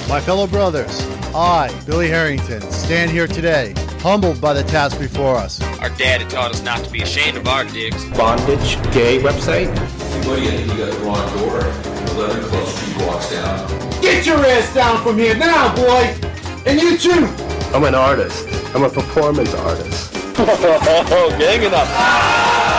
My fellow brothers, I, Billy Harrington, stand here today, humbled by the task before us. Our dad had taught us not to be ashamed of our dicks. Bondage gay website. Buddy, I think you got the wrong door. 11 Club Street walks down. Get your ass down from here now, boy! And you too! I'm an artist. I'm a performance artist. Gang it up.